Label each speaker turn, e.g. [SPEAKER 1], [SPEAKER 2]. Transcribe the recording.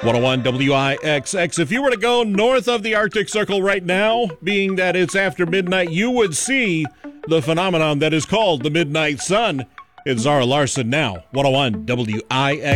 [SPEAKER 1] 101 WIXX. If you were to go north of the Arctic Circle right now, being that it's after midnight, you would see the phenomenon that is called the midnight sun. It's Zara Larson now. 101 WIXX.